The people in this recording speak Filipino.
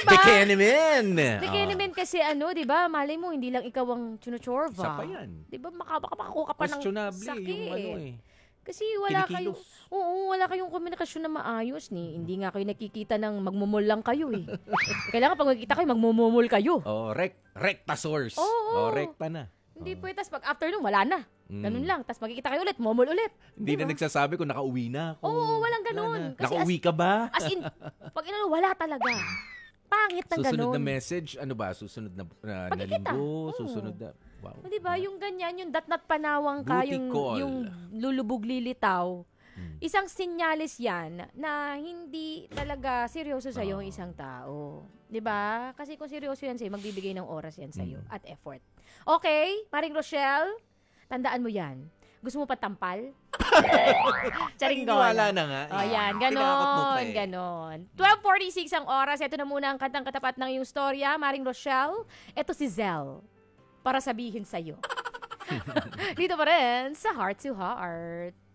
ba? Bekenemen kasi di ba? Malay mo, hindi lang ikaw ang chunuchorva. Isa pa yan. Di ba? Makakuha ka pa ng Questionable sakit. yung Kasi Kinikilos. wala kayong komunikasyon na maayos ni. Hindi nga kayo nakikita ng magmumol lang kayo eh. Kailangan pag magkita kayo, magmumul kayo. Recta source. Recta na. Hindi po, tas pag afternoon, wala na. Ganun lang. Tas magkikita kayo ulit, mumul ulit. Hindi na nagsasabi kung nakauwi na ako. Oo, walang ganun. Kasi nakauwi ka ba? As in, pag wala talaga. Pangit ng ganun. Susunod na message, ano ba? Susunod na linggo? Susunod na, wow. Di ba, yung ganyan, yung datnat panawang ka, yung lulubog lilitaw. Isang sinyalis yan na hindi talaga seryoso sa'yo yung isang tao. Di ba? Kasi kung seryoso yan sa'yo, magbibigay ng oras yan sa'yo at effort. Okay, Maring Rochelle, tandaan mo yan. Gusto mo patampal? Wala na nga. Yan, ganon. 12:46 ang oras. Ito na muna ang kantang katapat ng iyong storya, Maring Rochelle. Ito si Zell, para sabihin sa'yo. Dito pa rin sa Heart to Heart.